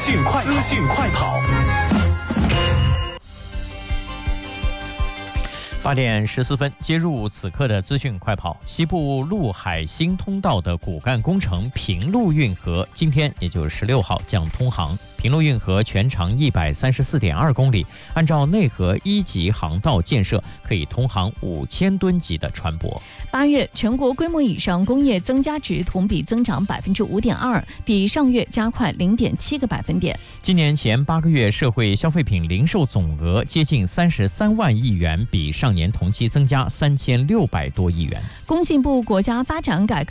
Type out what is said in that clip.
讯快跑。8点14分，接入此刻的资讯快跑。西部陆海新通道的骨干工程平陆运河，今天也就是16号将通航。平陆运河全长134.2公里，按照内河1级航道建设，可以通航5000吨级的船舶。 8月全国规模以上工业增加值同比增长5.2%，比上月加快0.7个百分点。 今年前8个月社会消费品零售总额接近33万亿元，比上年同期增加3600多亿元。 工信部国家发展改革